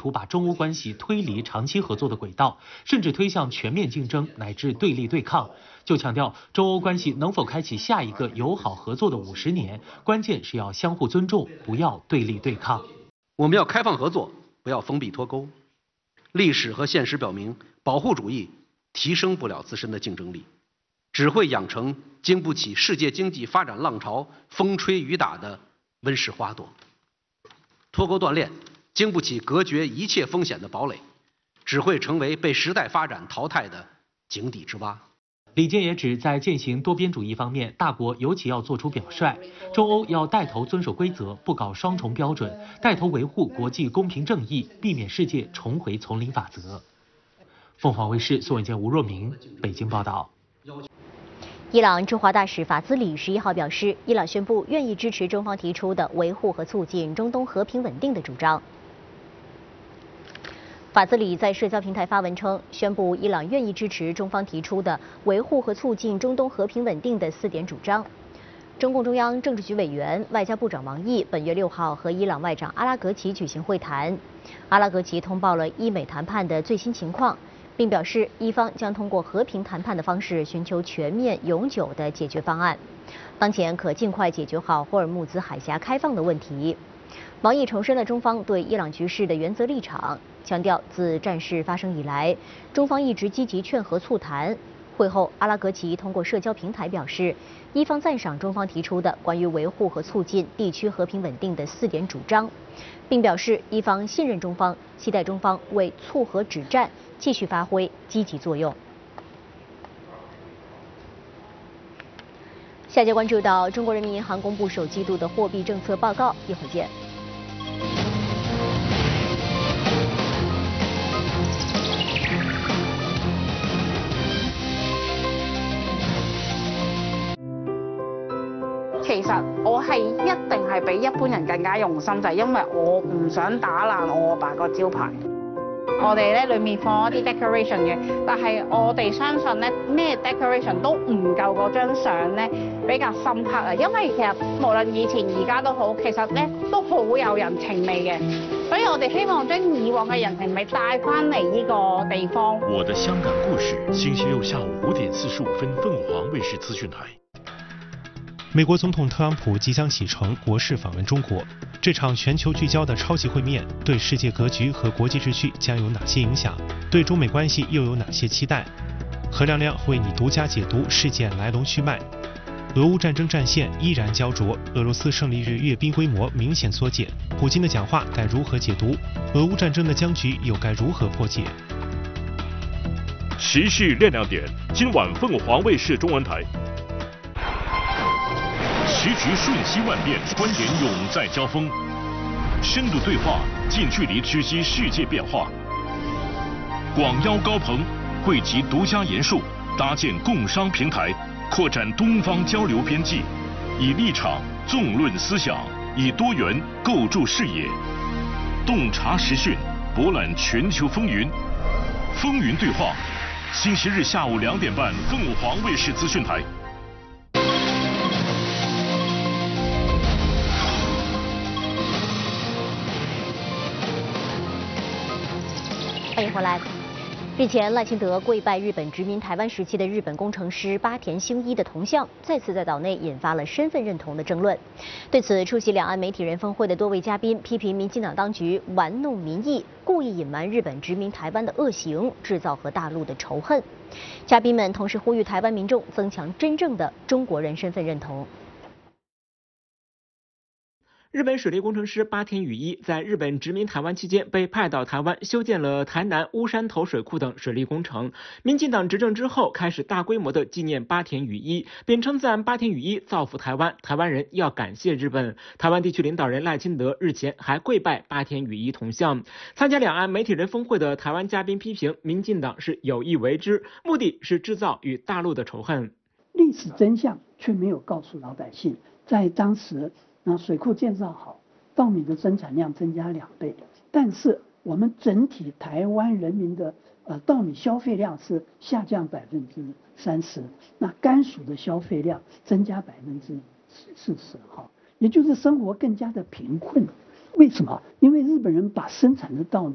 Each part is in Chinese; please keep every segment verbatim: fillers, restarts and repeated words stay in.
图把中欧关系推离长期合作的轨道，甚至推向全面竞争乃至对立对抗。就强调中欧关系能否开启下一个友好合作的五十年，关键是要相互尊重，不要对立对抗。 我们要开放合作，不要封闭脱钩。历史和现实表明，保护主义提升不了自身的竞争力，只会养成经不起世界经济发展浪潮风吹雨打的温室花朵。脱钩断链经不起隔绝一切风险的堡垒，只会成为被时代发展淘汰的井底之蛙。 李健也指，在践行多边主义方面，大国尤其要做出表率，中欧要带头遵守规则，不搞双重标准，带头维护国际公平正义，避免世界重回丛林法则。凤凰卫视宋伟健、吴若明北京报道。 伊朗驻华大使法兹里十一号表示，伊朗宣布愿意支持中方提出的维护和促进中东和平稳定的主张。法兹里在社交平台发文称，宣布伊朗愿意支持中方提出的维护和促进中东和平稳定的四点主张。中共中央政治局委员、外交部长王毅本月六号和伊朗外长阿拉格齐举行会谈，阿拉格齐通报了伊美谈判的最新情况，并表示伊方将通过和平谈判的方式寻求全面、永久的解决方案，当前可尽快解决好霍尔木兹海峡开放的问题。王毅重申了中方对伊朗局势的原则立场，强调自战事发生以来，中方一直积极劝和促谈。会后，阿拉格齐通过社交平台表示，伊方赞赏中方提出的关于维护和促进地区和平稳定的四点主张，并表示伊方信任中方，期待中方为促和止战继续发挥积极作用。下节关注到中国人民银行公布首季度的货币政策报告，一会儿见。 其實我係一定係比一般人更加用心，就係因為我唔想打爛我阿爸個招牌。我哋咧裏面放一啲 decoration 嘅，但係我哋相信咧咩 decoration 都唔夠嗰張相咧比較深刻啊！因為其實無論以前而家都好，其實咧都好有人情味嘅，所以我哋希望將以往嘅人情味帶翻嚟呢個地方。 我的香港故事，星期六下午五點四十五分，鳳凰衛視資訊台。 美國總統特朗普即將啟程國事訪問中國，這場全球聚焦的超級會面對世界格局和國際秩序將有哪些影響？對中美關係又有哪些期待？何亮亮為你獨家解讀事件來龍去脈。俄烏戰爭戰線依然膠着，俄羅斯勝利日閱兵規模明顯縮減，普京的講話該如何解讀？俄烏戰爭的僵局又該如何破解？ 時事亮亮點，今晚鳳凰衛視中文台。時局瞬息萬變，觀點永在交鋒，深度對話，近距離直擊世界變化。廣邀高朋，匯集獨家言述，搭建共商平台，擴展東方交流邊際，以立場縱論思想，以多元構築視野，洞察時訊，博覽全球風雲。風雲對話，星期日下午兩點半，鳳凰衛視資訊台。 欢迎回来。日前，赖清德跪拜日本殖民台湾时期的日本工程师八田兴一的铜像，再次在岛内引发了身份认同的争论。对此，出席两岸媒体人峰会的多位嘉宾批评民进党当局玩弄民意，故意隐瞒日本殖民台湾的恶行，制造和大陆的仇恨。嘉宾们同时呼吁台湾民众增强真正的中国人身份认同。 日本水利工程师八田与一在日本殖民台湾期间被派到台湾修建了台南乌山头水库等水利工程。民进党执政之后，开始大规模的纪念八田与一，并称赞八田与一造福台湾，台湾人要感谢日本。台湾地区领导人赖清德日前还跪拜八田与一铜像。参加两岸媒体人峰会的台湾嘉宾批评民进党是有意为之，目的是制造与大陆的仇恨。 历史真相却没有告诉老百姓，在当时。那水库建造好，稻米的生产量增加两倍，但是我们整体台湾人民的呃稻米消费量是下降百分之三十，那甘薯的消费量增加百分之四十，哈，也就是生活更加的贫困。为什么？因为日本人把生产的稻米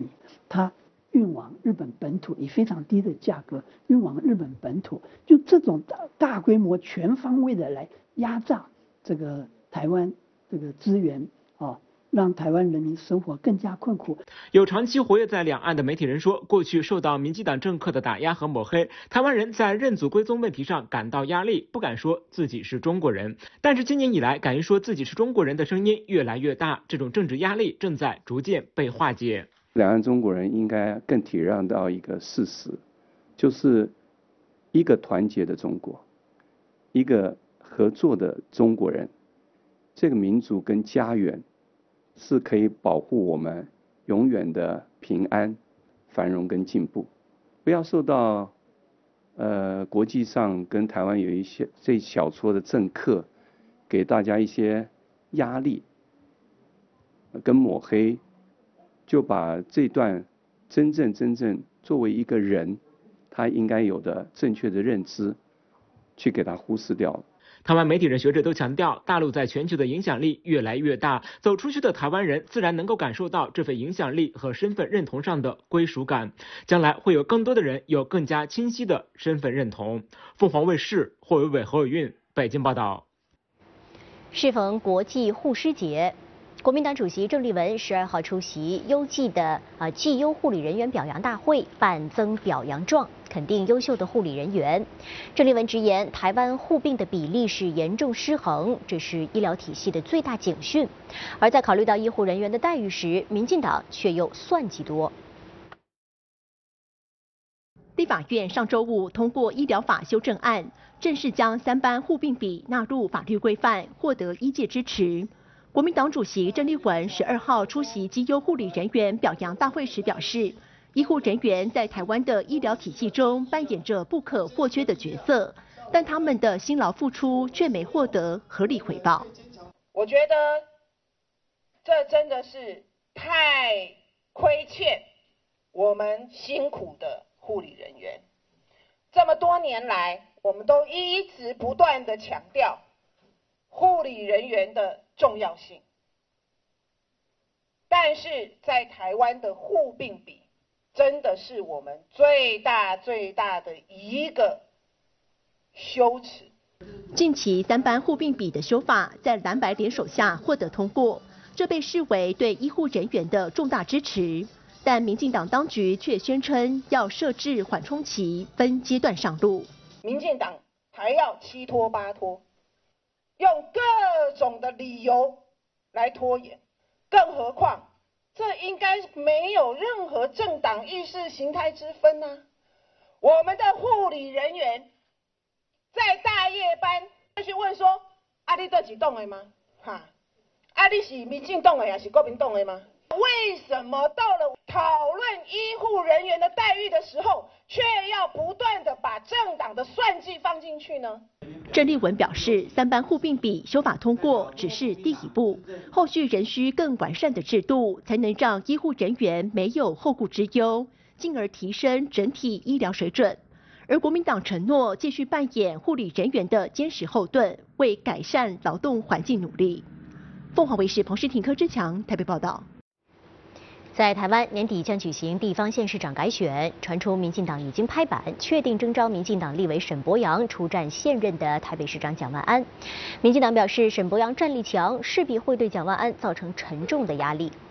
它运往日本本土，以非常低的价格运往日本本土，就这种大大规模全方位的来压榨这个台湾这个资源啊。让台湾人民生活更加困苦。 有长期活跃在两岸的媒体人说，过去受到民进党政客的打压和抹黑，台湾人在认祖归宗问题上感到压力，不敢说自己是中国人。但是今年以来，敢于说自己是中国人的声音越来越大，这种政治压力正在逐渐被化解。 两岸中国人应该更体谅到一个事实，就是一个团结的中国，一个合作的中国人，这个民族跟家园是可以保护我们永远的平安、繁荣跟进步，不要受到呃国际上跟台湾有一些这小撮的政客给大家一些压力跟抹黑，就把这段真正真正作为一个人他应该有的正确的认知去给他忽视掉了。 台湾媒体人学者都强调，大陆在全球的影响力越来越大，走出去的台湾人自然能够感受到这份影响力和身份认同上的归属感。将来会有更多的人有更加清晰的身份认同。凤凰卫视霍伟伟、何伟运北京报道。 适逢国际护师节，国民党主席郑丽文十二号出席优绩的啊绩优护理人员表扬大会，颁赠表扬状，肯定优秀的护理人员。郑丽文直言，台湾护病的比例是严重失衡，这是医疗体系的最大警讯。而在考虑到医护人员的待遇时，民进党却又算计多。 立法院上周五通过医疗法修正案，正式将三班护病比纳入法律规范，获得医界支持。国民党主席郑丽文十二号出席绩优护理人员表扬大会时表示，医护人员在台湾的医疗体系中扮演着不可或缺的角色，但他们的辛劳付出却没获得合理回报。 我觉得这真的是太亏欠我们辛苦的护理人员。这么多年来，我们都一直不断的强调护理人员的重要性，但是在台湾的护病比真的是我们最大最大的一个羞耻。 近期三班护病比的修法在蓝白联手下获得通过，这被视为对医护人员的重大支持。但民进党当局却宣称要设置缓冲期，分阶段上路。 民进党还要七拖八拖，用各种的理由来拖延，更何况这应该没有任何政党意识形态之分啊！我们的护理人员在大夜班就去问说：啊，你这几栋的吗？哈，啊，你是民进党的还是国民党的吗？为什么到了讨论医护人员的待遇的时候，却要不断的把政党的算计放进去呢？ 郑丽文表示，三班护病比修法通过只是第一步，后续仍需更完善的制度，才能让医护人员没有后顾之忧，进而提升整体医疗水准。而国民党承诺继续扮演护理人员的坚实后盾，为改善劳动环境努力。凤凰卫视彭诗婷、柯志强台北报道。 在台湾年底将举行地方县市长改选，传出民进党已经拍板，确定征召民进党立委沈伯洋出战现任的台北市长蒋万安。民进党表示，沈伯洋战力强，势必会对蒋万安造成沉重的压力。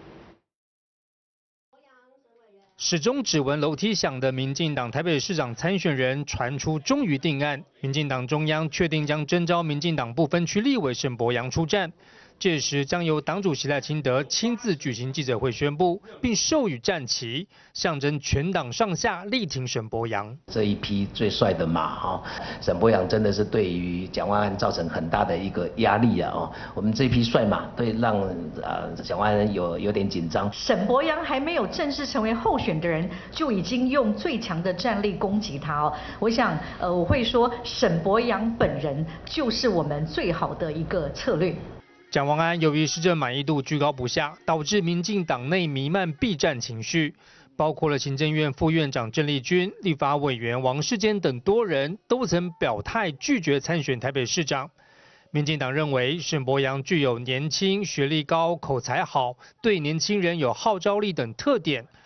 始终只闻楼梯响的民进党台北市长参选人传出终于定案，民进党中央确定将征召民进党不分区立委沈伯洋出战。届时将由党主席赖清德亲自举行记者会宣布，并授予战旗，象征全党上下力挺沈伯洋。 这一匹最帅的马哈，沈伯洋真的是对于蒋万安造成很大的一个压力啊！哦，我们这匹帅马对让呃蒋万安有有点紧张。 沈伯洋还没有正式成为候选的人，就已经用最强的战力攻击他哦。我想呃我会说，沈伯洋本人就是我们最好的一个策略。 蒋万安由于施政满意度居高不下，导致民进党内弥漫避战情绪，包括了行政院副院长郑丽君、立法委员王世坚等多人都曾表态拒绝参选台北市长。民进党认为沈伯洋具有年轻、学历高、口才好、对年轻人有号召力等特点，